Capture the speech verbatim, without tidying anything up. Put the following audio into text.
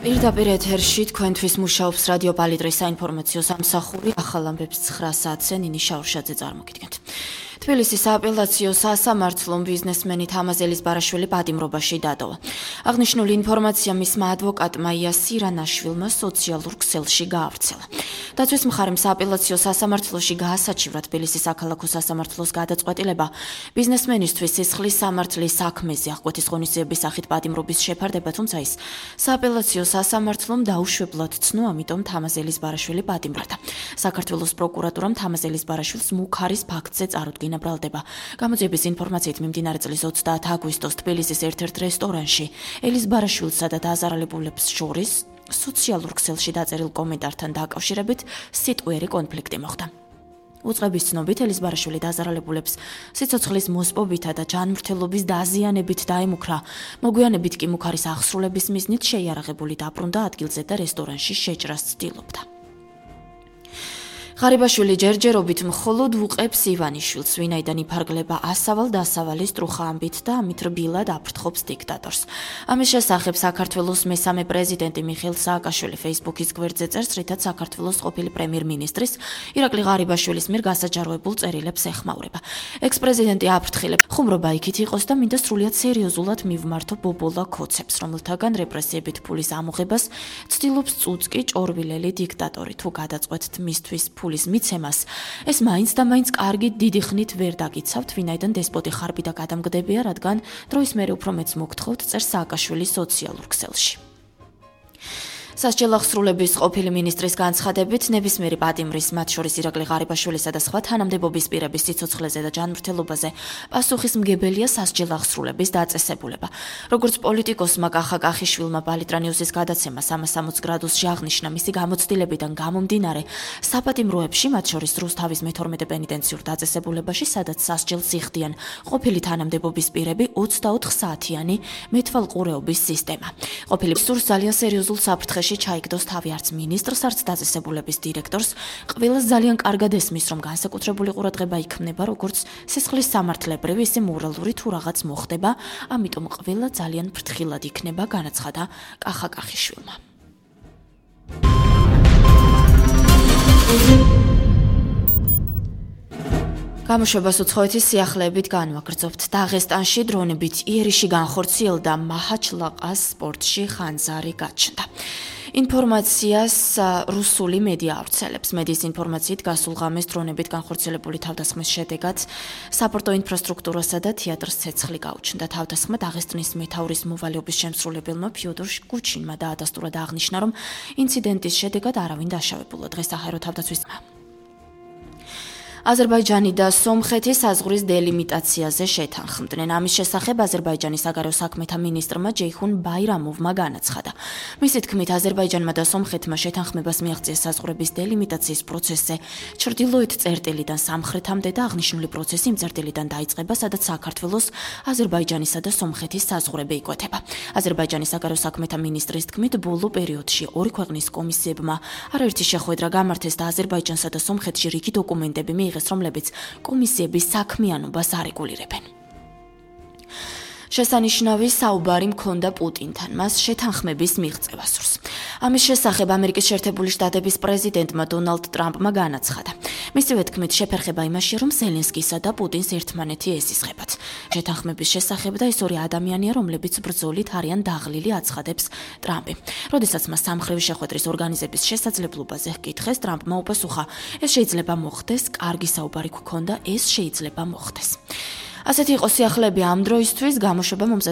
პირდაპირ ეთერში თქვენთვის მუშაობს რადიო პალიტრის საინფორმაციო სამსახური. ახალ ამბებს ცხრა საათზე ნინი შაურშაძე წარმოგიდგენთ. თბილისის სააპელაციო სასამართლომ ბიზნესმენი თამაზელის ბარაშვილი პატიმრობაში დატოვა. აღნიშნული ინფორმაცია მისმა ადვოკატმა იასირ ანაშვილმა სოციალურ ქსელში გაავრცელა. დაცვის მხარემ სააპელაციო სასამართლოში გაასაჩივრა თბილისის საქალაქო სასამართლოს გადაწყვეტილება ბიზნესმენისთვის სისხლის სამართლის საქმეზე აღკვეთის ღონისძიების სახით პატიმრობის შეფარდება, თუმცა ის სააპელაციო სასამართლომ დაუშვებლად ცნო, ამიტომ თამაზელის ბარაშვილი პატიმრდა. საქართველოს პროკურატურამ თამაზელის ბარაშვილს მუქარის ფაქტზე წარუდგინა ბრალდება. გამოძიების ინფორმაციით მიმდინარე წლის ოცდაათი აგვისტოს თბილისის ერთ-ერთ რესტორანში ელის ბარაშვილსა და დაზარალებულებს შორის სოციალურ ქსელში დაწერილ კომენტართან დაკავშირებით სიტყვიერი კონფლიქტი მოხდა. უწყების ცნობით ელის ბარაშვილი დაზარალებულებს სიცოცხლის მოსპობითა და ჯანმრთელობის დაზიანებით დაემუქრა. მოგვიანებით კი მუქარის აღსრულების მიზნით შეიარაღებული დაბრუნდა ადგილზე და რესტორანში შეჭრას ცდილობდა. ღარიბაშვილი ჯერჯერობით მხოლოდ უყებს ივანიშვილს, ვინაიდან იფარგლება ასავალ დასავალი სტრუხა ამბით და ამით რბილად აფრთხობს დიქტატორს. ამის შესახებ საქართველოს მესამე პრეზიდენტი მიხეილ სააკაშვილი Facebook-ის გვერდზე წერს, რითაც საქართველოს ყოფილი პრემიერ-მინისტრის ირაკლი ღარიბაშვილის მიერ გასაჯაროებულ წერილებს ეხმაურება. ექს-პრეზიდენტი აფრთხილებს, ხუმრობა იქით იყოს და მინდა სრულიად სერიოზულად მივმართო ბობოლა ქოცებს, რომელთაგან რეპრესიებით ფულის ამოღებას ცდილობს წუწკი ჭორვილელი დიქტატორი. თუ გადაწყვეტთ მისთვის ფულის მიცემას, ეს მაინც და მაინც კარგი დიდი ხნით ვერ დაგიცავთ, ვინაიდან დესპოტი ხარბი და გადამგდებია, რადგან დროის მერე უფრო მეც მოგთხოვთ, წერს სააკაშვილი სოციალურ ქსელში. სასჯელ აღსრულების ყოფილი მინისტრის განცხადებით, ნებისმიერი პატიმრის, მათ შორის ირაკლი ღარიბაშვილისა და სხვა თანამდებობის პირების სიცოცხლეზე და ჯანმრთელობაზე პასუხისმგებელია სასჯელ აღსრულების დაწესებულება. როგორც პოლიტიკოსმა კახა კახიშვილმა პალიტრანიუსის გადაცემას სამას ორმოცდაოთხ გრადუსში აღნიშნა, მისი გამოცდილებიდან გამომდინარე, საპატიმროებში, მათ შორის რუსთავის მეთორმეტე პენიტენციურ დაწესებულებაში, სადაც სასჯელს იხდიან ყოფილი თანამდებობის პირები, ოცდაოთხ საათიანი მეთვალყურეობის სისტემა. ყოფილი სურს ძალიან სერიოზულ საფრთხეში ჩაიგდოს თავი არც მინისტრს, არც დაწესებულების დირექტორს. ყველას ძალიან კარგად ესმის, რომ განსაკუთრებული ყურადღება იქმნება როგორც სისხლის სამართლებრივი, ისე მორალური თუ რაღაც მოხდება, ამიტომ ყველა ძალიან ფრთხილად იქნება, განაცხადა კახა კახიშვილმა. გამოშვებას უცხოეთის სიახლეებით განვაგრძობთ. დაღესტანში დრონებით იერიში განხორციელდა მაჰაჩლაყას სპორტში ხანძარი გაჩნდა. ინფორმაციას რუსული მედია ავრცელებს. მედიის ინფორმაციით გასულ ღამეს დრონებით განხორციელებული თავდასხმის შედეგად საპორტო ინფრასტრუქტურასა და თეატრს ცეცხლი გაუჩნდა. თავდასხმა დაღესტნის მეთაურის მოვალეობის შემსრულებელმა ფიოდორ კუჩინმა დაადასტურა და აღნიშნა, რომ ინციდენტის შედეგად არავინ დაშავებულა. დღეს საჰაერო თავდაცვის აზერბაიჯანი და სომხეთი საზღვრის დელიმიტაციაზე შეთანხმდნენ. ამის შესახებ აზერბაიჯანის საგარეო საქმეთა მინისტრმა ჯეიხუნ ბაირამოვმა განაცხადა. მისი თქმით, აზერბაიჯანმა და სომხეთმა შეთანხმებას მიაღწიეს საზღვრების დელიმიტაციის პროცესზე ჩრდილოეთ წერტილიდან სამხრეთამდე და აღნიშნული პროცესი იმ წერტილიდან დაიწყება, სადაც საქართველოს, აზერბაიჯანისა და სომხეთის საზღვრები იკვეთება. აზერბაიჯანის საგარეო საქმეთა მინისტრის თქმით, ბოლო პერიოდში ორი ქვეყნის კომისიებმა არაერთი შეხვედრა გამართეს და აზერბაიჯანსა და სომხეთში რიგი დოკუმენტები მიიღეს, რომლებიც კომისიების საქმიანობას არეგულირებენ. შესანიშნავი საუბარი მქონდა პუტინთან, მას შეთანხმების მიღწევა სურს. ამის შესახებ ამერიკის შეერთებული შტატების პრეზიდენტმა დონალდ ტრამპმა განაცხადა. მისივე თქმით, შეფერხება იმაშია, რომ ზელენსკისა და პუტინს ერთმანეთი ესისხებათ. შეთანხმების შესახებ და ეს ორი ადამიანია, რომლებიც ბრძოლით არიან დაღლილი, აცხადებს ტრამპი. როდესაც მას სამხრივი შეხვედრის ორგანიზების შესაძლებლობაზე ჰკითხეს, ტრამპმა უპასუხა, ეს შეიძლება მოხდეს, კარგი საუბარი გქონდა, ეს შეიძლება მოხდეს. ასეთი იყო სიახლეები ამ დროისთვის, გამოშვება მომზადდა